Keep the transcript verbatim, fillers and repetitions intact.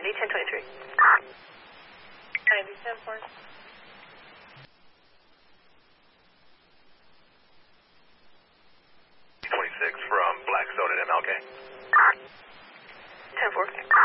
ninety, ten twenty-three. ninety, ten four. twenty-six from Blackstone at M L K. ten four.